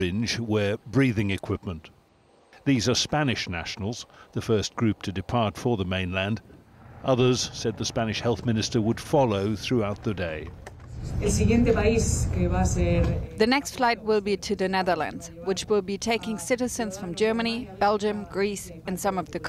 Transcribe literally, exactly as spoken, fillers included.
wear breathing equipment. These are Spanish nationals, the first group to depart for the mainland. Others, said the Spanish health minister, would follow throughout the day. The next flight will be to the Netherlands, which will be taking citizens from Germany, Belgium, Greece and some of the